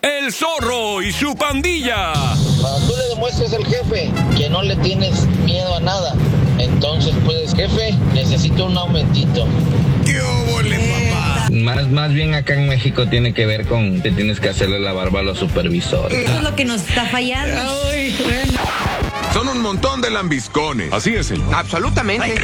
El Zorro y su pandilla. Cuando tú le demuestres al jefe que no le tienes miedo a nada, entonces puedes, jefe, necesito un aumentito. ¡Qué óvole, papá! Más bien acá en México tiene que ver con que tienes que hacerle la barba a los supervisores. Eso es lo que nos está fallando. Son un montón de lambiscones. Así es, señor. Absolutamente.